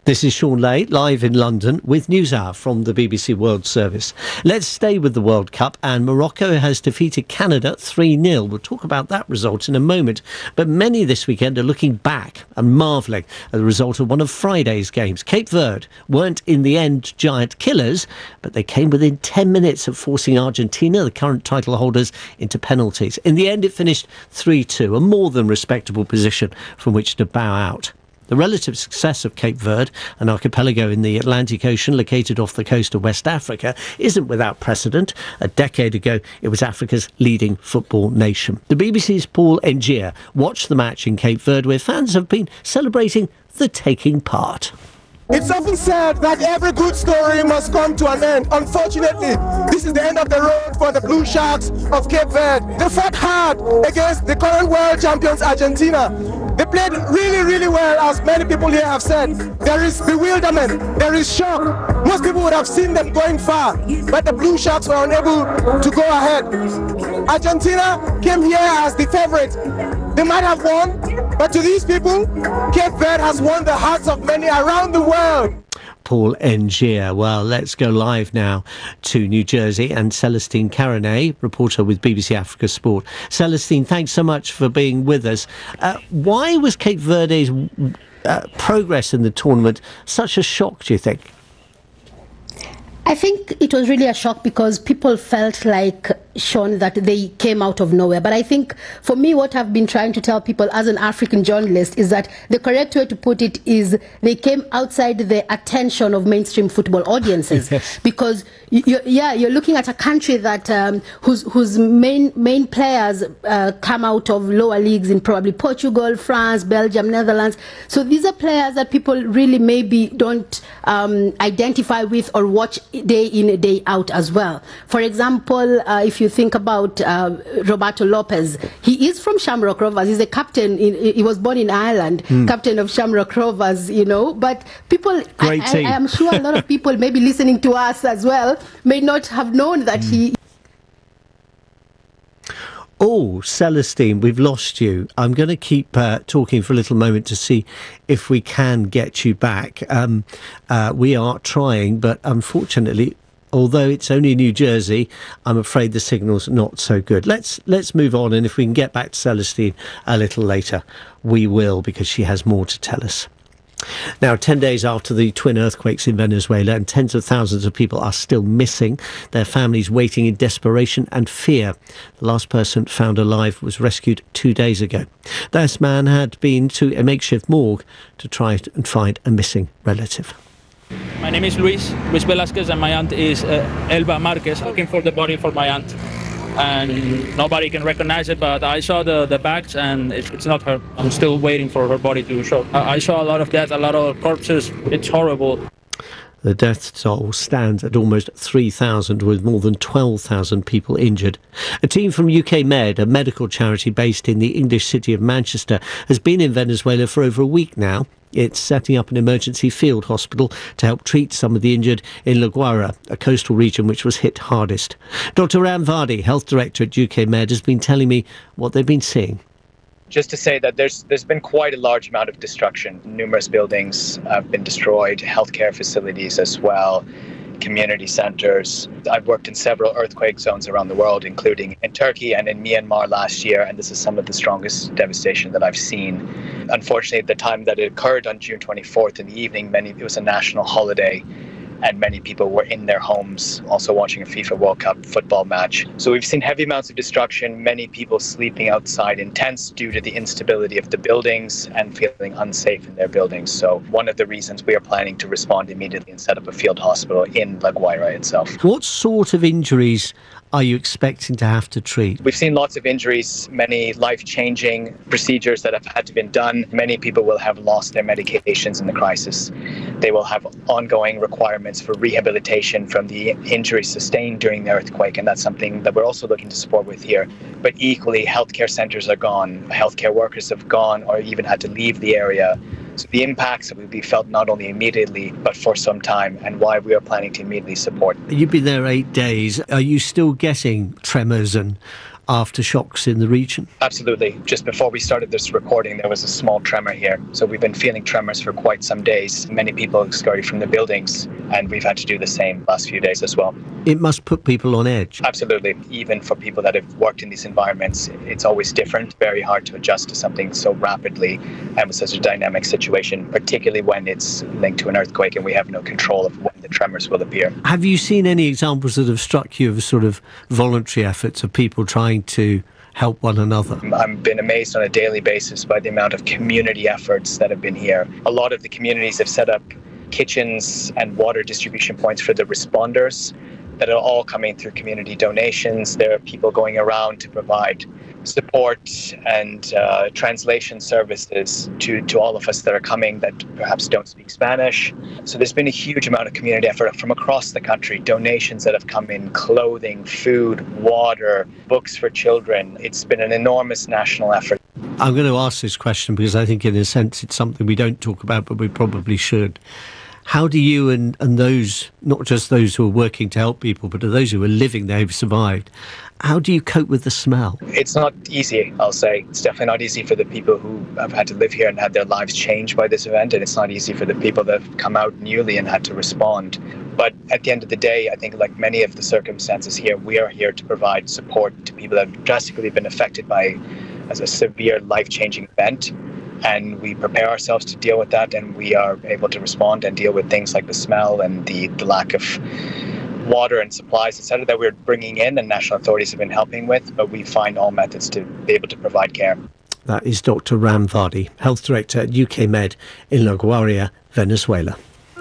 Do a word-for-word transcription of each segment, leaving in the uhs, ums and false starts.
This is Sean Lay, live in London with NewsHour from the B B C World Service. Let's stay with the World Cup, and Morocco has defeated Canada three nil. We'll talk about that result in a moment. But many this weekend are looking back and marvelling at the result of one of Friday's games. Cape Verde weren't in the end giant killers, but they came within ten minutes of forcing Argentina, the current title holders, into penalties. In the end, it finished three two, a more than respectable position from which to bow out. The relative success of Cape Verde, an archipelago in the Atlantic Ocean located off the coast of West Africa, isn't without precedent. A decade ago, it was Africa's leading football nation. The B B C's Paul Ngia watched the match in Cape Verde, where fans have been celebrating the taking part. It's often said that every good story must come to an end. Unfortunately, this is the end of the road for the Blue Sharks of Cape Verde. They fought hard against the current world champions Argentina. They played really, really well, as many people here have said. There is bewilderment, there is shock. Most people would have seen them going far, but the Blue Sharks were unable to go ahead. Argentina came here as the favorite. They might have won, but to these people, Cape Verde has won the hearts of many around the world. Paul Ngia. Well, let's go live now to New Jersey and Celestine Carignet, reporter with B B C Africa Sport. Celestine, thanks so much for being with us. Uh, why was Cape Verde's uh, progress in the tournament such a shock, do you think? I think it was really a shock because people felt like, Sean, that they came out of nowhere. But I think for me, what I've been trying to tell people as an African journalist is that the correct way to put it is they came outside the attention of mainstream football audiences. Yes. Because you, yeah, you're looking at a country that um, whose whose main main players uh, come out of lower leagues in probably Portugal, France, Belgium, Netherlands. So these are players that people really maybe don't um, identify with or watch day in, day out as well. For example, uh, if you think about uh, Roberto Lopez, he is from Shamrock Rovers. He's a captain. In, he was born in Ireland, mm. captain of Shamrock Rovers, you know. But people, I, I, I am sure a lot of people maybe listening to us as well may not have known that mm. he... Oh, Celestine, we've lost you. I'm going to keep uh, talking for a little moment to see if we can get you back. Um, uh, we are trying, but unfortunately, although it's only New Jersey, I'm afraid the signal's not so good. Let's let's move on, and if we can get back to Celestine a little later, we will, because she has more to tell us. Now, ten days after the twin earthquakes in Venezuela, and tens of thousands of people are still missing, their families waiting in desperation and fear. The last person found alive was rescued two days ago. This man had been to a makeshift morgue to try and find a missing relative. My name is Luis, Luis Velasquez, and my aunt is uh, Elba Marquez, looking for the body for my aunt. And nobody can recognize it, but I saw the, the bags and it, it's not her. I'm still waiting for her body to show. I, I saw a lot of death, a lot of corpses. It's horrible. The death toll stands at almost three thousand, with more than twelve thousand people injured. A team from U K Med, a medical charity based in the English city of Manchester, has been in Venezuela for over a week now. It's setting up an emergency field hospital to help treat some of the injured in La Guaira, a coastal region which was hit hardest. Doctor Ram Vardy, health director at U K Med, has been telling me what they've been seeing. Just to say that there's there's been quite a large amount of destruction. Numerous buildings have been destroyed, healthcare facilities as well, community centres. I've worked in several earthquake zones around the world, including in Turkey and in Myanmar last year, and this is some of the strongest devastation that I've seen. Unfortunately, at the time that it occurred on June twenty-fourth in the evening, many it was a national holiday, and many people were in their homes also watching a FIFA World Cup football match. So we've seen heavy amounts of destruction, many people sleeping outside in tents due to the instability of the buildings and feeling unsafe in their buildings. So one of the reasons we are planning to respond immediately and set up a field hospital in La Guaira itself. What sort of injuries are you expecting to have to treat? We've seen lots of injuries, many life-changing procedures that have had to be done. Many people will have lost their medications in the crisis. They will have ongoing requirements for rehabilitation from the injuries sustained during the earthquake, and that's something that we're also looking to support with here. But equally, healthcare centres are gone, healthcare workers have gone or even had to leave the area. So the impacts will be felt not only immediately, but for some time, and why we are planning to immediately support. You've been there eight days. Are you still getting tremors and aftershocks in the region? Absolutely. Just before we started this recording, there was a small tremor here. So we've been feeling tremors for quite some days. Many people scurry from the buildings, and we've had to do the same last few days as well. It must put people on edge. Absolutely. Even for people that have worked in these environments, it's always different, very hard to adjust to something so rapidly and with such a dynamic situation, particularly when it's linked to an earthquake and we have no control of when the tremors will appear. Have you seen any examples that have struck you of sort of voluntary efforts of people trying to help one another? I've been amazed on a daily basis by the amount of community efforts that have been here. A lot of the communities have set up kitchens and water distribution points for the responders that are all coming through community donations. There are people going around to provide support and uh, translation services to, to all of us that are coming that perhaps don't speak Spanish. So there's been a huge amount of community effort from across the country, donations that have come in, clothing, food, water, books for children. It's been an enormous national effort. I'm going to ask this question because I think in a sense it's something we don't talk about, but we probably should. How do you and, and those, not just those who are working to help people, but to those who are living there who've survived, how do you cope with the smell? It's not easy, I'll say. It's definitely not easy for the people who have had to live here and had their lives changed by this event, and it's not easy for the people that have come out newly and had to respond. But at the end of the day, I think like many of the circumstances here, we are here to provide support to people that have drastically been affected by as a severe life-changing event. And we prepare ourselves to deal with that, and we are able to respond and deal with things like the smell and the, the lack of water and supplies, et cetera, that we're bringing in and national authorities have been helping with, but we find all methods to be able to provide care. That is Doctor Ram Vardy, Health Director at U K Med in La Guaira, Venezuela.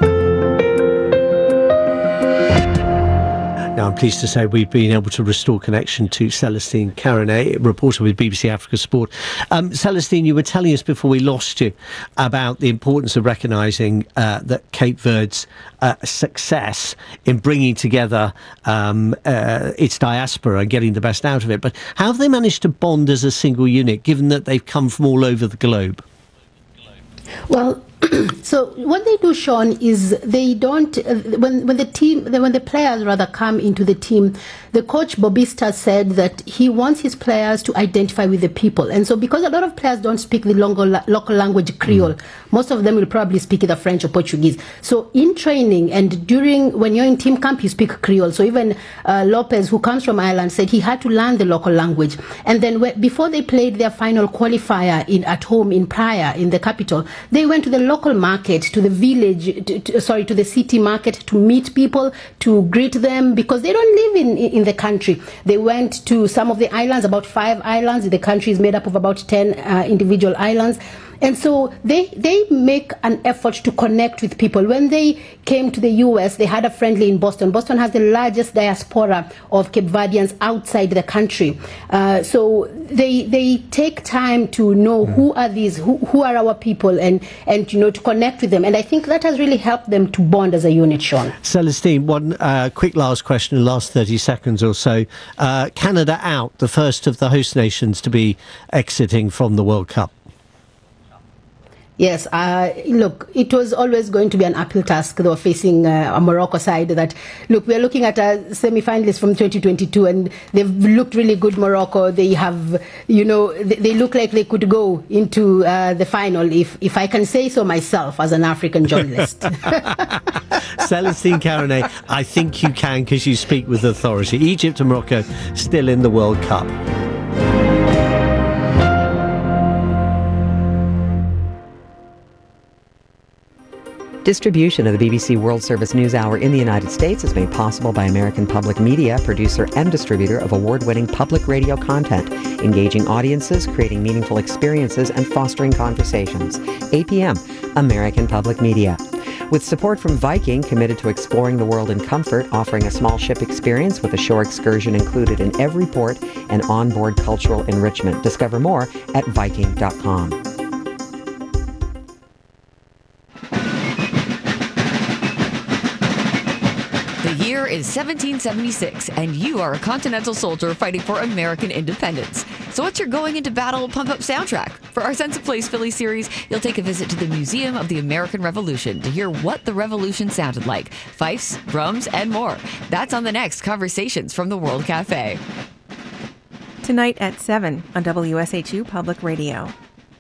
Now, I'm pleased to say we've been able to restore connection to Celestine Caronay, reporter with B B C Africa Sport. Um, Celestine, you were telling us before we lost you about the importance of recognising uh, that Cape Verde's uh, success in bringing together um, uh, its diaspora and getting the best out of it. But how have they managed to bond as a single unit, given that they've come from all over the globe? Well, so what they do, Sean, is they don't uh, when when the team when the players rather come into the team, the coach Bobista said that he wants his players to identify with the people, and so because a lot of players don't speak the local local language Creole, mm. most of them will probably speak either French or Portuguese. So in training and during when you're in team camp, you speak Creole. So even uh, Lopez, who comes from Ireland, said he had to learn the local language, and then when, before they played their final qualifier in at home in Praia in the capital, they went to the local market, to the village, to, to, sorry, to the city market to meet people, to greet them, because they don't live in, in the country. They went to some of the islands, about five islands. The country is made up of about ten uh, individual islands. And so they they make an effort to connect with people. When they came to the U S, they had a friendly in Boston. Boston has the largest diaspora of Cape Verdeans outside the country. Uh, so they they take time to know who are these, who, who are our people, and, and you know, to connect with them. And I think that has really helped them to bond as a unit, Sean. Celestine, one uh, quick last question in the last thirty seconds or so. Uh, Canada out, the first of the host nations to be exiting from the World Cup. Yes, uh, look, it was always going to be an uphill task. They were facing uh, a Morocco side that, look, we're looking at a semi-finalist from twenty twenty-two, and they've looked really good, Morocco. They have, you know, they, they look like they could go into uh, the final, if, if I can say so myself as an African journalist. Celestine Caronay, I think you can because you speak with authority. Egypt and Morocco still in the World Cup. Distribution of the B B C World Service News Hour in the United States is made possible by American Public Media, producer and distributor of award-winning public radio content, engaging audiences, creating meaningful experiences, and fostering conversations. A P M, American Public Media. With support from Viking, committed to exploring the world in comfort, offering a small ship experience with a shore excursion included in every port and onboard cultural enrichment. Discover more at Viking dot com. The year is seventeen seventy-six, and you are a Continental soldier fighting for American independence. So what's your going into battle pump-up soundtrack? For our Sense of Place Philly series, you'll take a visit to the Museum of the American Revolution to hear what the Revolution sounded like. Fifes, drums, and more. That's on the next Conversations from the World Cafe. tonight at seven on W S H U Public Radio.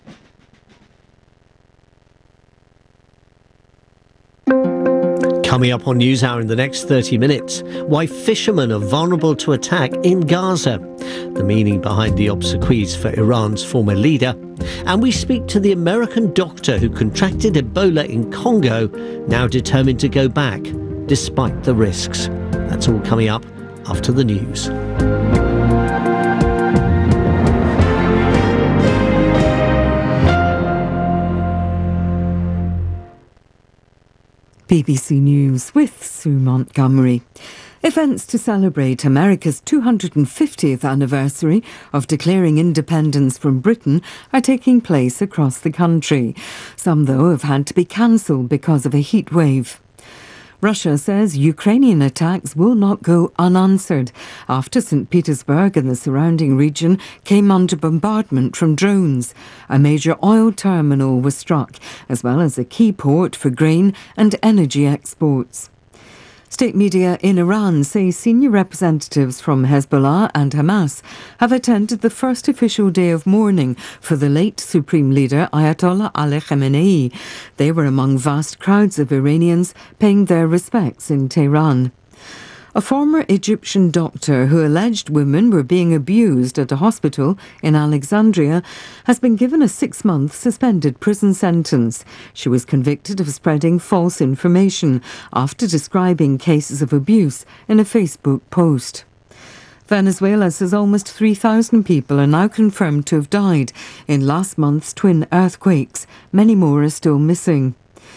Coming up on NewsHour in the next thirty minutes, why fishermen are vulnerable to attack in Gaza, the meaning behind the obsequies for Iran's former leader, and we speak to the American doctor who contracted Ebola in Congo, now determined to go back, despite the risks. That's all coming up after the news. B B C News with Sue Montgomery. Events to celebrate America's two hundred fiftieth anniversary of declaring independence from Britain are taking place across the country. Some, though, have had to be cancelled because of a heat wave. Russia says Ukrainian attacks will not go unanswered after Saint Petersburg and the surrounding region came under bombardment from drones. A major oil terminal was struck, as well as a key port for grain and energy exports. State media in Iran say senior representatives from Hezbollah and Hamas have attended the first official day of mourning for the late Supreme Leader Ayatollah Ali Khamenei. They were among vast crowds of Iranians paying their respects in Tehran. A former Egyptian doctor who alleged women were being abused at a hospital in Alexandria has been given a six-month suspended prison sentence. She was convicted of spreading false information after describing cases of abuse in a Facebook post. Venezuela says almost three thousand people are now confirmed to have died in last month's twin earthquakes. Many more are still missing.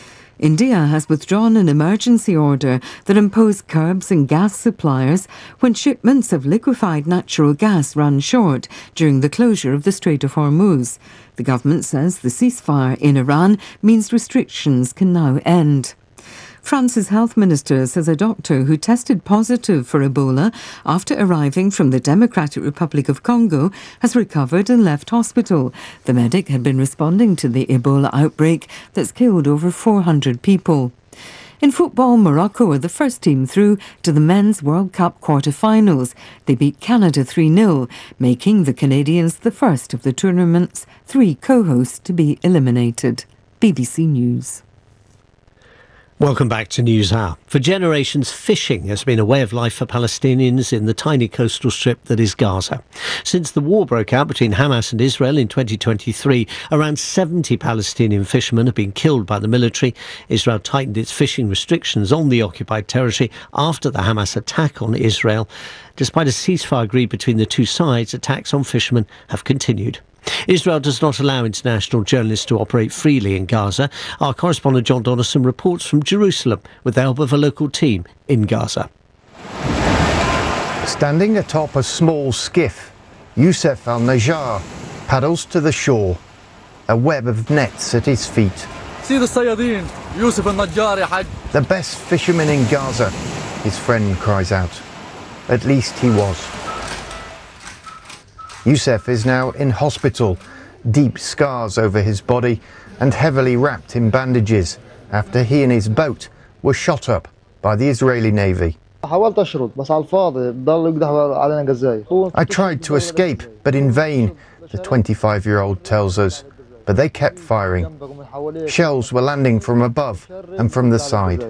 India has withdrawn an emergency order that imposed curbs on gas suppliers when shipments of liquefied natural gas ran short during the closure of the Strait of Hormuz. The government says the ceasefire in Iran means restrictions can now end. France's health minister says a doctor who tested positive for Ebola after arriving from the Democratic Republic of Congo has recovered and left hospital. The medic had been responding to the Ebola outbreak that's killed over four hundred people. In football, Morocco are the first team through to the Men's World Cup quarter-finals. They beat Canada three nil, making the Canadians the first of the tournament's three co-hosts to be eliminated. B B C News. Welcome back to NewsHour. For generations, fishing has been a way of life for Palestinians in the tiny coastal strip that is Gaza. Since the war broke out between Hamas and Israel in twenty twenty-three, around seventy Palestinian fishermen have been killed by the military. Israel tightened its fishing restrictions on the occupied territory after the Hamas attack on Israel. Despite a ceasefire agreed between the two sides, attacks on fishermen have continued. Israel does not allow international journalists to operate freely in Gaza. Our correspondent John Donnison reports from Jerusalem with the help of a local team in Gaza. Standing atop a small skiff, Youssef Al-Najjar paddles to the shore, a web of nets at his feet. The best fisherman in Gaza, his friend cries out. At least he was. Youssef is now in hospital, deep scars over his body and heavily wrapped in bandages after he and his boat were shot up by the Israeli Navy. I tried to escape, but in vain, the twenty-five-year-old tells us. But they kept firing. Shells were landing from above and from the side.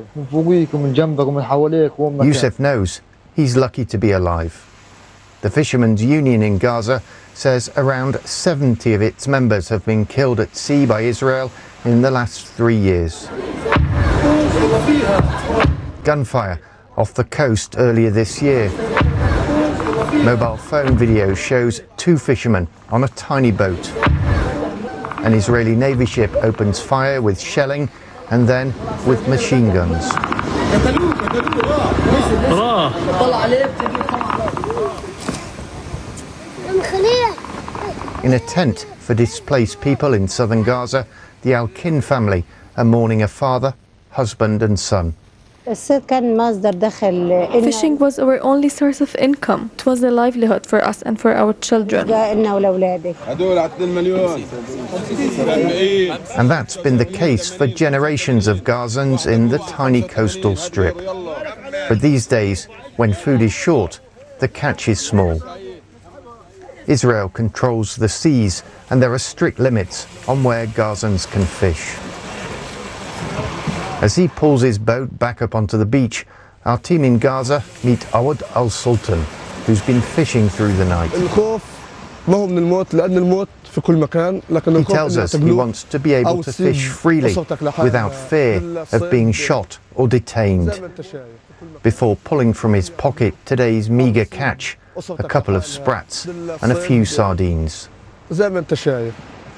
Youssef knows he's lucky to be alive. The Fishermen's Union in Gaza says around seventy of its members have been killed at sea by Israel in the last three years. Gunfire off the coast earlier this year. Mobile phone video shows two fishermen on a tiny boat. An Israeli Navy ship opens fire with shelling and then with machine guns. In a tent for displaced people in southern Gaza, the Al-Kin family are mourning a father, husband and son. Fishing was our only source of income. It was a livelihood for us and for our children. And that's been the case for generations of Gazans in the tiny coastal strip. But these days, when food is short, the catch is small. Israel controls the seas and there are strict limits on where Gazans can fish. As he pulls his boat back up onto the beach, our team in Gaza meet Awad Al-Sultan, who's been fishing through the night. He tells us he wants to be able to fish freely without fear of being shot or detained. Before pulling from his pocket today's meagre catch, a couple of sprats and a few sardines. The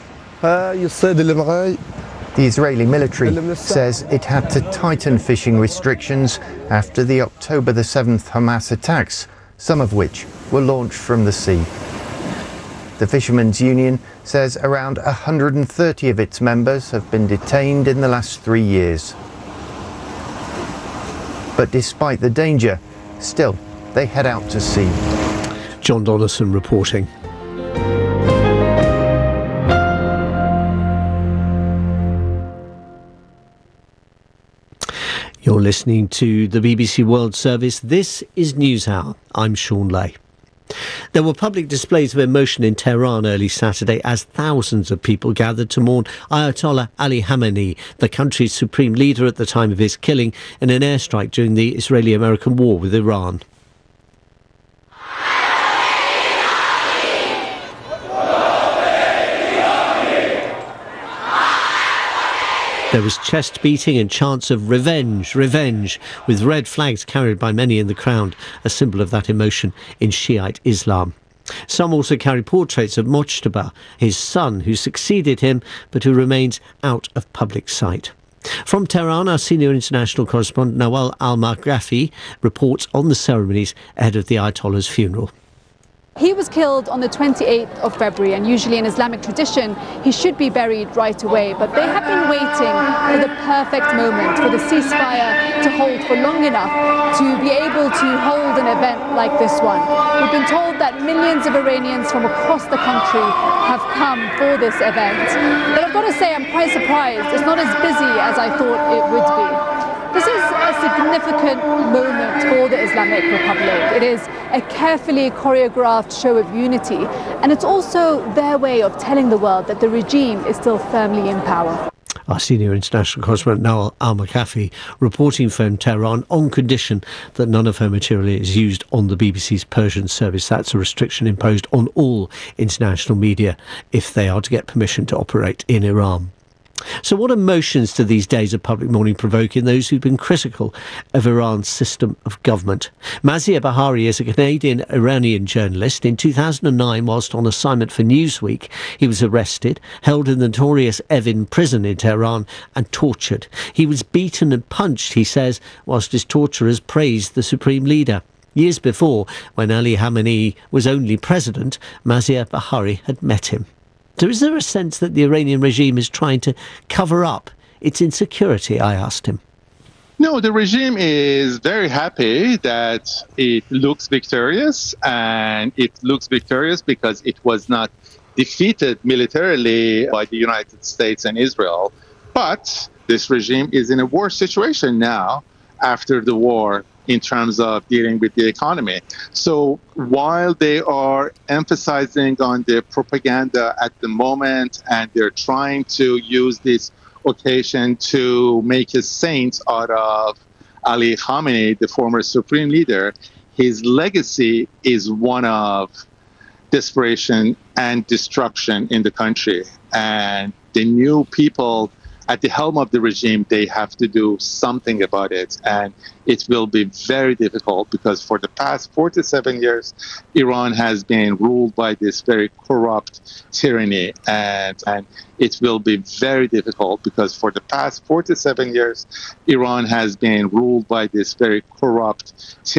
Israeli military says it had to tighten fishing restrictions after the October the seventh Hamas attacks, some of which were launched from the sea. The Fishermen's Union says around one hundred thirty of its members have been detained in the last three years. But despite the danger, still, they head out to sea. John Donaldson reporting. You're listening to the B B C World Service. This is NewsHour. I'm Sean Lay. There were public displays of emotion in Tehran early Saturday as thousands of people gathered to mourn Ayatollah Ali Khamenei, the country's supreme leader at the time of his killing in an airstrike during the Israeli-American war with Iran. There was chest beating and chants of revenge, revenge, with red flags carried by many in the crowd, a symbol of that emotion in Shiite Islam. Some also carried portraits of Mojtaba, his son, who succeeded him, but who remains out of public sight. From Tehran, our senior international correspondent Nawal Al-Marghafi reports on the ceremonies ahead of the Ayatollah's funeral. He was killed on the twenty-eighth of February, and usually in Islamic tradition he should be buried right away, but they have been waiting for the perfect moment, for the ceasefire to hold for long enough to be able to hold an event like this one. We've been told that millions of Iranians from across the country have come for this event, but I've got to say I'm quite surprised. It's not as busy as I thought it would be. This is a significant moment for the Islamic Republic. It is a carefully choreographed show of unity, and it's also their way of telling the world that the regime is still firmly in power. Our senior international correspondent Nawal Al-Marghafi reporting from Tehran on condition that none of her material is used on the B B C's Persian service. That's a restriction imposed on all international media if they are to get permission to operate in Iran. So what emotions do these days of public mourning provoke in those who've been critical of Iran's system of government? Maziar Bahari is a Canadian-Iranian journalist. In two thousand nine, whilst on assignment for Newsweek, he was arrested, held in the notorious Evin prison in Tehran and tortured. He was beaten and punched, he says, whilst his torturers praised the supreme leader. Years before, when Ali Khamenei was only president, Maziar Bahari had met him. So is there a sense that the Iranian regime is trying to cover up its insecurity, I asked him. No, the regime is very happy that it looks victorious, and it looks victorious because it was not defeated militarily by the United States and Israel. But this regime is in a worse situation now after the war in terms of dealing with the economy. So while they are emphasizing on their propaganda at the moment, and they're trying to use this occasion to make a saint out of Ali Khamenei, the former supreme leader, his legacy is one of desperation and destruction in the country. And the new people at the helm of the regime, they have to do something about it. And it will be very difficult because for the past forty-seven years, Iran has been ruled by this very corrupt tyranny. And, and it will be very difficult because for the past forty-seven years, Iran has been ruled by this very corrupt tyranny.